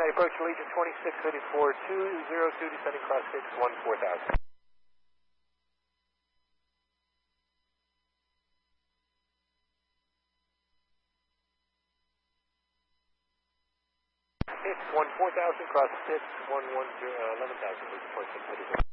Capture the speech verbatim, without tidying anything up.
I approach Legion twenty-six, heading for two zero two, descending cross six one four thousand. six one four thousand, cross six one one zero, eleven thousand, Legion twenty-six, heading